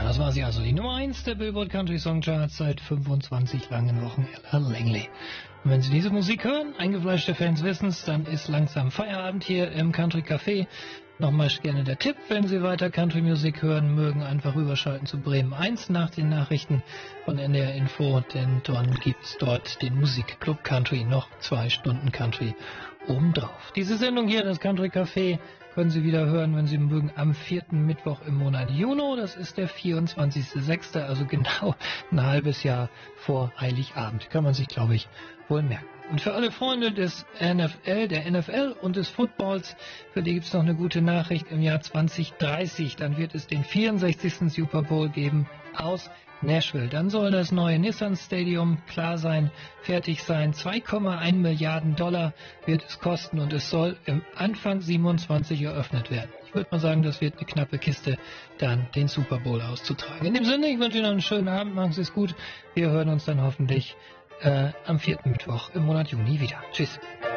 Das war sie also, die Nummer 1 der Billboard Country Song Charts seit 25 langen Wochen, Ella Langley. Und wenn Sie diese Musik hören, eingefleischte Fans wissen's, dann ist langsam Feierabend hier im Country Café. Nochmal gerne der Tipp, wenn Sie weiter Country-Musik hören mögen, einfach rüberschalten zu Bremen 1 nach den Nachrichten von NDR Info, denn dann gibt's dort den Musikclub Country, noch 2 Stunden Country obendrauf. Diese Sendung hier, das Country Café, können Sie wieder hören, wenn Sie mögen, am 4. Mittwoch im Monat Juni. Das ist der 24.06., also genau ein halbes Jahr vor Heiligabend. Kann man sich, glaube ich, wohl merken. Und für alle Freunde des NFL, der NFL und des Footballs, für die gibt es noch eine gute Nachricht. Im Jahr 2030, dann wird es den 64. Super Bowl geben aus Nashville. Dann soll das neue Nissan Stadium klar sein, fertig sein. 2,1 Milliarden Dollar wird es kosten und es soll im Anfang 27 eröffnet werden. Ich würde mal sagen, das wird eine knappe Kiste, dann den Super Bowl auszutragen. In dem Sinne, ich wünsche Ihnen noch einen schönen Abend, machen Sie es gut. Wir hören uns dann hoffentlich am 4. Mittwoch im Monat Juni wieder. Tschüss.